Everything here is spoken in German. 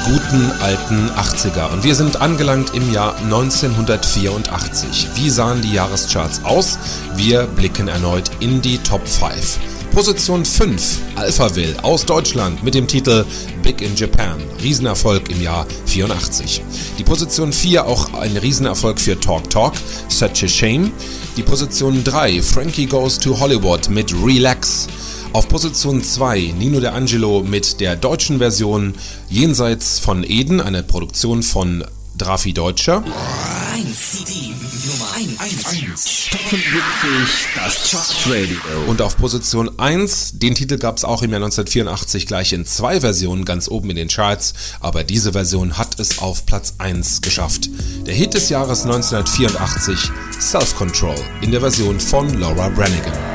guten alten 80er. Und wir sind angelangt im Jahr 1984. Wie sahen die Jahrescharts aus? Wir blicken erneut in die Top 5. Position 5, Alphaville aus Deutschland mit dem Titel Big in Japan. Riesenerfolg im Jahr 84. Die Position 4, auch ein Riesenerfolg für Talk Talk, Such a Shame. Die Position 3, Frankie Goes to Hollywood mit Relax. Auf Position 2 Nino D'Angelo mit der deutschen Version Jenseits von Eden, eine Produktion von Drafi Deutscher. 1 CD Nummer 1. Top 75, das Chartradio. Und auf Position 1, den Titel gab es auch im Jahr 1984 gleich in 2 Versionen ganz oben in den Charts, aber diese Version hat es auf Platz 1 geschafft. Der Hit des Jahres 1984, Self Control, in der Version von Laura Branigan.